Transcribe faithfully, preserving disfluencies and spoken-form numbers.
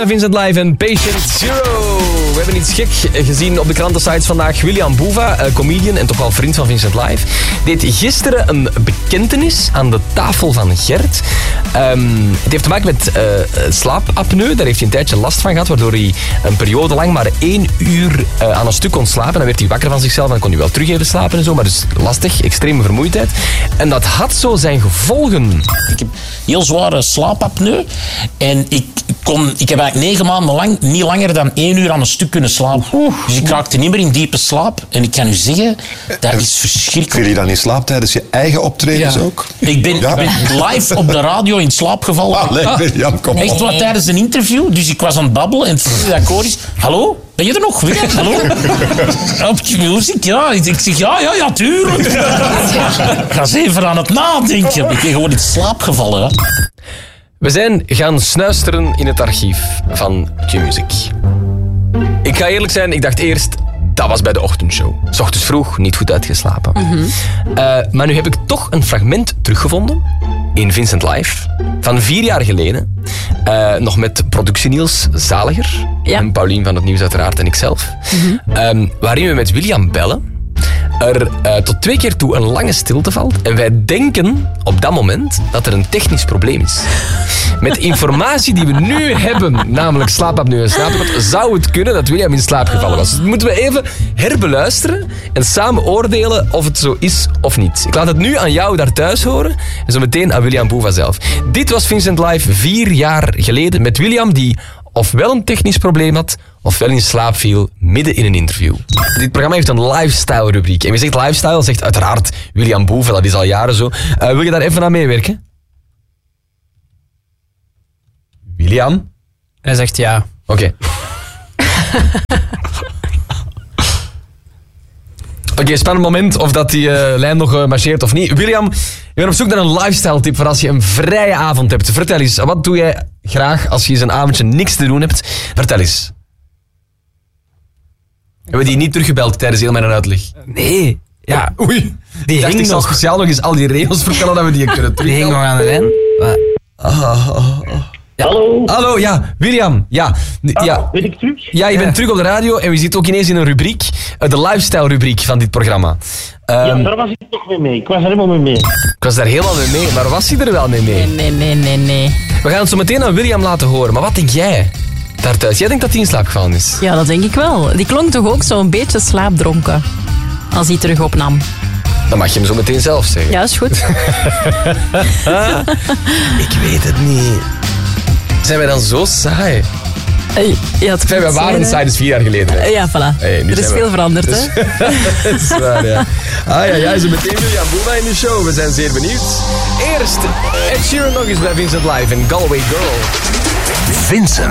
Vincent Live en Patient Zero. We hebben iets gek gezien op de krantensites vandaag. William Boeva, comedian en toch wel vriend van Vincent Live, deed gisteren een bekentenis aan de tafel van Gert. Um, het heeft te maken met uh, slaapapneu. Daar heeft hij een tijdje last van gehad, waardoor hij een periode lang maar één uur uh, aan een stuk kon slapen. Dan werd hij wakker van zichzelf en dan kon hij wel terug even slapen en zo. Maar dus lastig, extreme vermoeidheid. En dat had zo zijn gevolgen. Ik heb heel zware slaapapneu en ik kon, ik heb eigenlijk negen maanden lang niet langer dan één uur aan een stuk kunnen slapen. Oeh. Dus ik raakte niet meer in diepe slaap. En ik kan u zeggen, dat is verschrikkelijk. Viel je dan in slaap tijdens je eigen optredens ja. ook? Ik ben, ja. ik ben live op de radio in slaap gevallen. Ah, nee, nee, Jan, kom Echt wat tijdens een interview. Dus ik was aan het babbelen en het dat ik hoor is... Hallo? Ben je er nog? Weer? Hallo? Op music? Ja. Ik zeg, ja, ja, ja, tuurlijk. Ik ga eens even aan het nadenken. Ik ben gewoon in slaap gevallen. Hè. We zijn gaan snuisteren in het archief van Q-Music. Ik ga eerlijk zijn, ik dacht eerst, dat was bij de ochtendshow. 's Ochtends vroeg, niet goed uitgeslapen. Mm-hmm. Uh, maar nu heb ik toch een fragment teruggevonden in Vincent Live van vier jaar geleden. Uh, nog met productie Niels Zaliger. Ja. En Paulien van het Nieuws uiteraard en ikzelf. Mm-hmm. Um, waarin we met William bellen. Er uh, tot twee keer toe een lange stilte valt. En wij denken op dat moment dat er een technisch probleem is. Met informatie die we nu hebben, namelijk slaapapneu en slaaptekort, zou het kunnen dat William in slaap gevallen was. Dus dat moeten we even herbeluisteren en samen oordelen of het zo is of niet. Ik laat het nu aan jou daar thuis horen en zo meteen aan William Boeva zelf. Dit was Vincent Live vier jaar geleden met William die ofwel een technisch probleem had, ofwel in slaap viel midden in een interview. Dit programma heeft een lifestyle-rubriek. En wie zegt lifestyle, zegt uiteraard William Boeva, dat is al jaren zo. Uh, wil je daar even aan meewerken? William? Hij zegt ja. Oké. Oké, okay, spannend moment of dat die uh, lijn nog uh, marcheert of niet. William, je bent op zoek naar een lifestyle-tip voor als je een vrije avond hebt. Vertel eens, wat doe jij graag als je eens een avondje niks te doen hebt? Vertel eens. Hebben we die niet teruggebeld tijdens heel mijn uitleg? Nee. Ja. Oh, oei. Die dacht, ik zal nog speciaal nog eens al die regels vertellen dat we die kunnen terugbellen. Die hing nog aan de lijn. Oh, oh, oh. Ja. Hallo. Hallo, ja. William. Ja. Ah, ja. Ben ik terug? Ja, je bent ja. terug op de radio en we zitten ook ineens in een rubriek. De lifestyle-rubriek van dit programma. Um, ja, daar was ik toch mee mee. Ik was er helemaal mee mee. Ik was daar helemaal mee mee, maar was hij er wel mee mee? Nee, nee, nee, nee, nee. We gaan het zo meteen aan William laten horen. Maar wat denk jij daar thuis? Jij denkt dat hij in slaap gevallen is? Ja, dat denk ik wel. Die klonk toch ook zo'n beetje slaapdronken. Als hij terug opnam. Dan mag je hem zo meteen zelf zeggen. Ja, is goed. Ik weet het niet. Zijn wij dan zo saai? Hey, ja, het wij waren saai, dus vier jaar geleden. Hè? Ja, voilà. Hey, er is veel we... veranderd, dus... hè? Dat is waar, ja. Ah ja, ja, zo meteen William Boeva in de show. We zijn zeer benieuwd. Eerst Ed Sheeran nog eens bij Vincent Live en Galway Girl. Vincent